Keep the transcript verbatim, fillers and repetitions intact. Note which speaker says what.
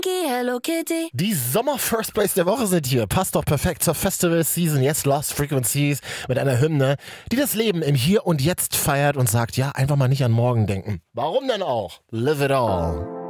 Speaker 1: Hello Kitty.
Speaker 2: Die Sommer-First Place der Woche sind hier. Passt doch perfekt zur Festival-Season. Jetzt Lost Frequencies mit einer Hymne, die das Leben im Hier und Jetzt feiert und sagt, ja, einfach mal nicht an morgen denken. Warum denn auch? Live it all.